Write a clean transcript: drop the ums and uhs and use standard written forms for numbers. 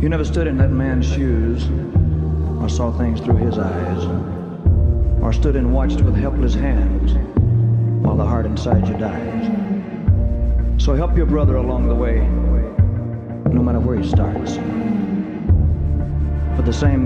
You never stood in that man's shoes, or saw things through his eyes, or stood and watched with helpless hands while the heart inside you dies. So help your brother along the way, no matter where he starts. For the same